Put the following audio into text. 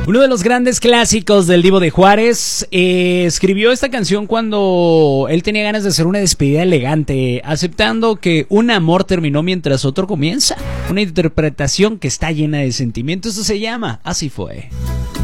Uno de los grandes clásicos del Divo de Juárez escribió esta canción cuando él tenía ganas de hacer una despedida elegante, aceptando que un amor terminó mientras otro comienza. Una interpretación que está llena de sentimientos. Esto se llama Así Fue.